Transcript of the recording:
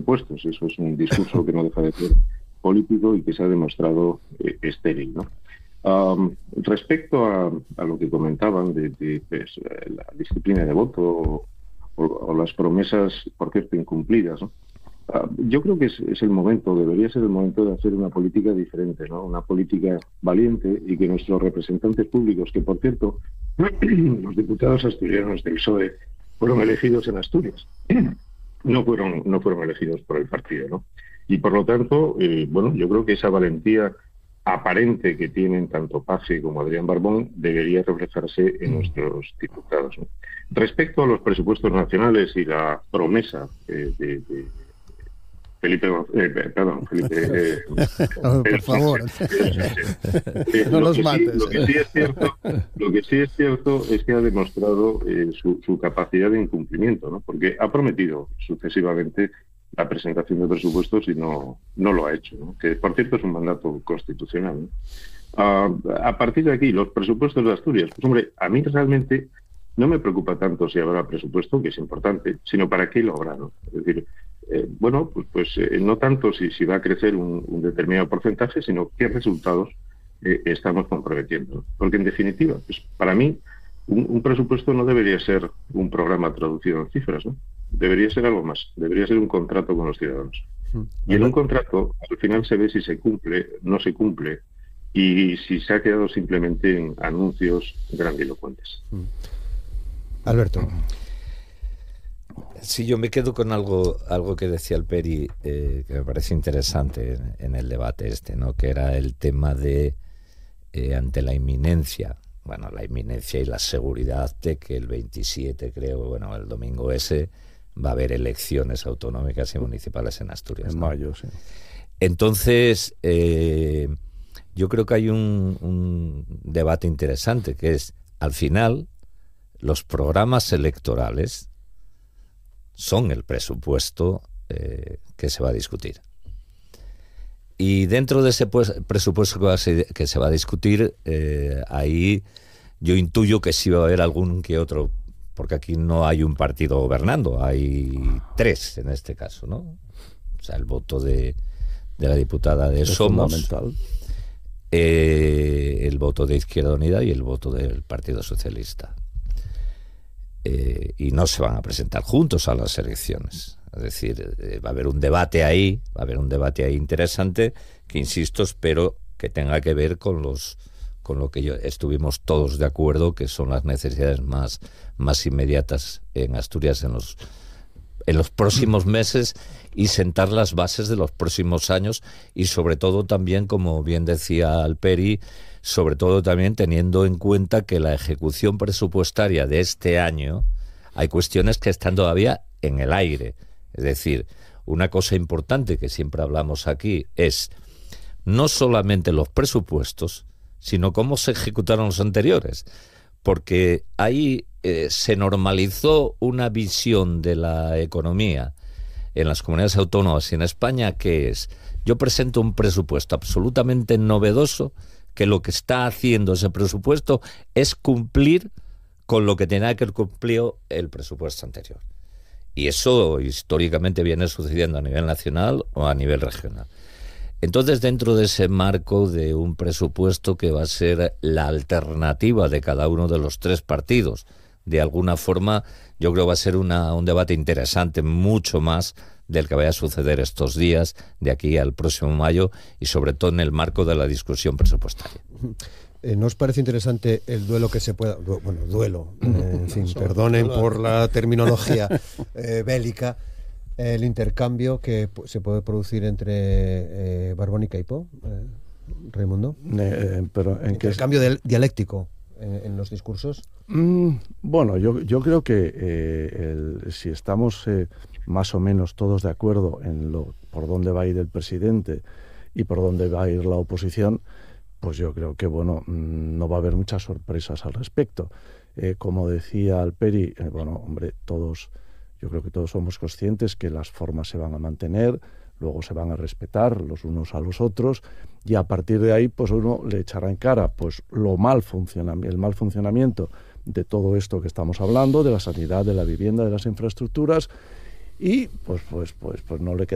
presupuestos. Eso es un discurso que no deja de ser político y que se ha demostrado estéril, ¿no? Respecto a lo que comentaban de pues, la disciplina de voto o las promesas, por cierto, incumplidas, ¿no? Yo creo que es el momento, debería ser el momento de hacer una política diferente, ¿no? Una política valiente, y que nuestros representantes públicos, que por cierto, los diputados asturianos del PSOE fueron elegidos en Asturias, no fueron elegidos por el partido, ¿no? Y por lo tanto, bueno, yo creo que esa valentía aparente que tienen tanto Paje como Adrián Barbón debería reflejarse en nuestros diputados, ¿no? Respecto a los presupuestos nacionales y la promesa de Felipe, por favor, no los mates. Lo que sí es cierto es que ha demostrado su capacidad de incumplimiento, ¿no? Porque ha prometido sucesivamente la presentación de presupuestos y no lo ha hecho, ¿no? Que por cierto es un mandato constitucional, ¿no? A partir de aquí, los presupuestos de Asturias, pues hombre, a mí realmente no me preocupa tanto si habrá presupuesto, que es importante, sino para qué lo habrá, ¿no? Es decir, bueno, pues no tanto si va a crecer un determinado porcentaje, sino qué resultados estamos comprometiendo, ¿no? Porque en definitiva, pues para mí un presupuesto no debería ser un programa traducido en cifras, ¿no? Debería ser algo más, debería ser un contrato con los ciudadanos. Y en un contrato al final se ve si se cumple, no se cumple, y si se ha quedado simplemente en anuncios grandilocuentes. Alberto. Sí, yo me quedo con algo que decía el Peri, que me parece interesante en el debate ¿no? Que era el tema de ante la inminencia y la seguridad de que el 27, creo, el domingo ese, va a haber elecciones autonómicas y municipales en Asturias, en mayo, sí. Entonces, yo creo que hay un debate interesante, que es, al final, los programas electorales son el presupuesto que se va a discutir. Y dentro de ese presupuesto que se va a discutir, ahí yo intuyo que sí va a haber algún que otro, porque aquí no hay un partido gobernando, hay tres en este caso, ¿no? O sea, el voto de la diputada de Somos, el voto de Izquierda Unida y el voto del Partido Socialista. Y no se van a presentar juntos a las elecciones. Es decir, va a haber un debate ahí interesante, que insisto, espero que tenga que ver con lo que estuvimos todos de acuerdo, que son las necesidades más inmediatas en Asturias en los próximos meses, y sentar las bases de los próximos años, y sobre todo también, como bien decía Alperi, sobre todo también teniendo en cuenta que la ejecución presupuestaria de este año, hay cuestiones que están todavía en el aire. Es decir, una cosa importante que siempre hablamos aquí es no solamente los presupuestos, sino cómo se ejecutaron los anteriores. Porque ahí se normalizó una visión de la economía en las comunidades autónomas y en España, que es: yo presento un presupuesto absolutamente novedoso, que lo que está haciendo ese presupuesto es cumplir con lo que tenía que haber cumplido el presupuesto anterior. Y eso históricamente viene sucediendo a nivel nacional o a nivel regional. Entonces, dentro de ese marco de un presupuesto que va a ser la alternativa de cada uno de los tres partidos, de alguna forma, yo creo que va a ser un debate interesante, mucho más del que vaya a suceder estos días, de aquí al próximo mayo, y sobre todo en el marco de la discusión presupuestaria. ¿No os parece interesante el duelo que se pueda... duelo, en fin, perdonen por la terminología bélica, el intercambio que se puede producir entre Barbón y Queipo, Raimundo? Pero ¿en intercambio dialéctico en los discursos? Bueno, yo creo que si estamos más o menos todos de acuerdo en por dónde va a ir el presidente y por dónde va a ir la oposición, pues yo creo que no va a haber muchas sorpresas al respecto. Como decía Alperi, yo creo que todos somos conscientes que las formas se van a mantener, luego se van a respetar los unos a los otros, y a partir de ahí pues uno le echará en cara pues el mal funcionamiento de todo esto que estamos hablando, de la sanidad, de la vivienda, de las infraestructuras, y pues no le queda